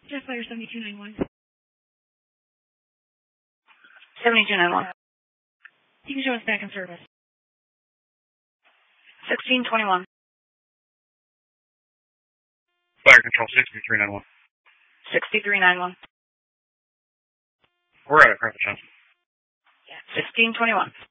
Jetfire 7291. 7291. You can show us back in service. 1621. Fire Control 6391. 6391. We're at it, Private Johnson. 1621.